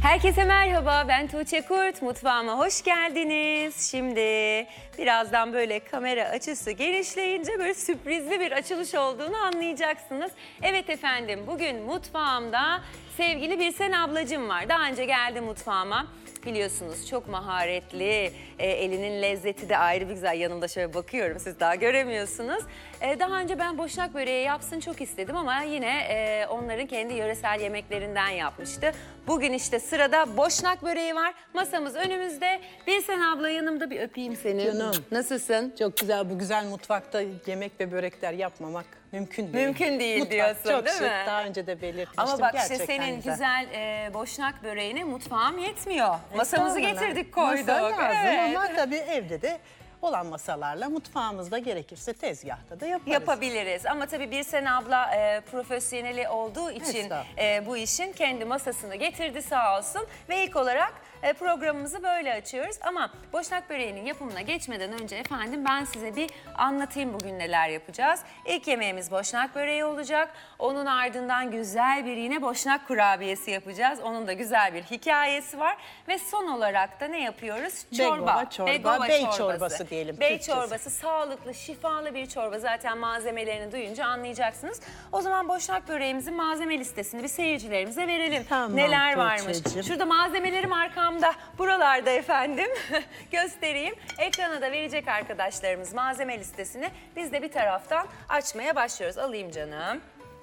Herkese merhaba, ben Tuğçe Kurt. Mutfağıma hoş geldiniz. Şimdi birazdan böyle kamera açısı genişleyince böyle sürprizli bir açılış olduğunu anlayacaksınız. Evet efendim, bugün mutfağımda sevgili Birsen ablacığım var. Daha önce geldi mutfağıma. Biliyorsunuz çok maharetli, elinin lezzeti de ayrı bir güzel. Yanımda şöyle bakıyorum, siz daha göremiyorsunuz. Daha önce ben boşnak böreği yapsın çok istedim ama yine onların kendi yöresel yemeklerinden yapmıştı. Bugün işte sırada boşnak böreği var. Masamız önümüzde. Birsen abla yanımda, bir öpeyim seni. Canım. Nasılsın? Çok güzel, bu güzel mutfakta yemek ve börekler yapmamak mümkün değil. Mümkün değil Mutfak diyorsun, çok değil şık. mi? Daha önce de belirtmiştim. Ama bak işte Gerçekten senin güzel boşnak böreğine mutfağım yetmiyor. Masamızı Estağfurullah. getirdik, koyduk. Masa lazım Evet. ama tabii evde de olan masalarla mutfağımızda gerekirse tezgahta da yaparız. Yapabiliriz ama tabii Birsen abla profesyoneli olduğu için bu işin kendi masasını getirdi sağ olsun. Ve ilk olarak programımızı böyle açıyoruz. Ama boşnak böreğinin yapımına geçmeden önce efendim ben size bir anlatayım bugün neler yapacağız. İlk yemeğimiz boşnak böreği olacak. Onun ardından güzel bir yine boşnak kurabiyesi yapacağız. Onun da güzel bir hikayesi var. Ve son olarak da ne yapıyoruz? Begova bey çorbası diyelim. Bey Türkçesi. çorbası, sağlıklı, şifalı bir çorba. Zaten malzemelerini duyunca anlayacaksınız. O zaman boşnak böreğimizin malzeme listesini bir seyircilerimize verelim. Tamam, Neler varmış? Tuğçe'cim. Şurada malzemelerim arkamda, buralarda efendim. Göstereyim. Ekrana da verecek arkadaşlarımız malzeme listesini. Biz de bir taraftan açmaya başlıyoruz. Alayım canım.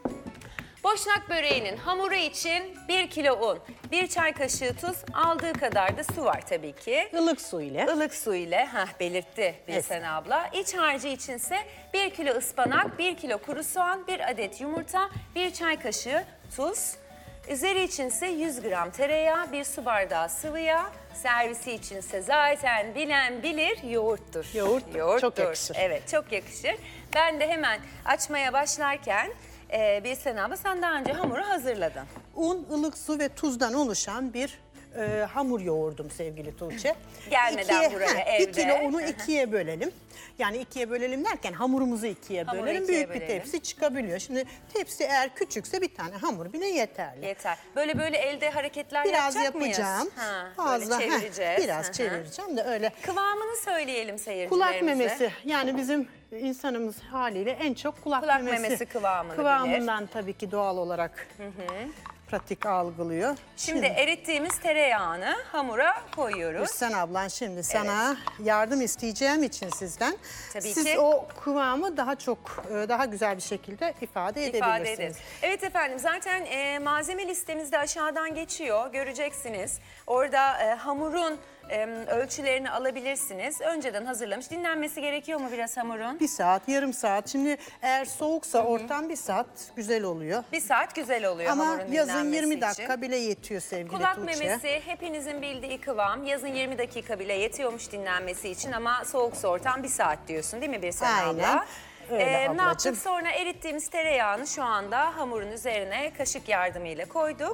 Boşnak böreğinin hamuru için 1 kilo un, 1 çay kaşığı tuz, aldığı kadar da su var tabii ki. Ilık su ile. Ilık su ile belirtti Birsen abla. İç harcı içinse 1 kilo ıspanak, 1 kilo kuru soğan, 1 adet yumurta, 1 çay kaşığı tuz. Üzeri içinse 100 gram tereyağı, 1 su bardağı sıvı yağ. Servisi içinse zaten bilen bilir yoğurttur. Yoğurt çok yakışır. Evet, çok yakışır. Ben de hemen açmaya başlarken Birsen abla sen daha önce hamuru hazırladın. Un, ılık su ve tuzdan oluşan bir hamur yoğurdum sevgili Tuğçe. Gelmeden buraya evde. 1 kilo unu ikiye bölelim. Yani ikiye bölelim derken hamurumuzu ikiye Hamuru bölelim. ikiye Büyük bir bölelim. tepsi çıkabiliyor. Şimdi tepsi eğer küçükse bir tane hamur bile yeterli. Yeter. Böyle elde hareketler Biraz yapacak yapacağım. Böyle çevireceğiz. Biraz çevireceğim de öyle. Kıvamını söyleyelim seyircilerimize. Kulak memesi, yani bizim insanımız haliyle en çok kulak memesi kıvamını kıvamından tabii ki doğal olarak pratik algılıyor. Şimdi erittiğimiz tereyağını hamura koyuyoruz. Birsen ablan, şimdi sana yardım isteyeceğim için sizden. Tabii siz ki. o kıvamı daha güzel bir şekilde ifade edebilirsiniz. ederiz. Evet efendim, zaten malzeme listemizde aşağıdan geçiyor. Göreceksiniz. Orada hamurun ölçülerini alabilirsiniz. Önceden hazırlamış. Dinlenmesi gerekiyor mu biraz hamurun? 1 saat, yarım saat. Şimdi eğer soğuksa ortam 1 saat güzel oluyor. 1 saat güzel oluyor Ama hamurun yazın dinlenmesi 20 için. dakika bile yetiyor sevgili Kulak Tuğçe. memesi hepinizin bildiği kıvam. Yazın 20 dakika bile yetiyormuş dinlenmesi için ama soğuksa ortam 1 saat diyorsun değil mi Birsen Aynen. abla? Öyle Ne ablacığım. yaptık sonra? Erittiğimiz tereyağını şu anda hamurun üzerine kaşık yardımıyla koyduk.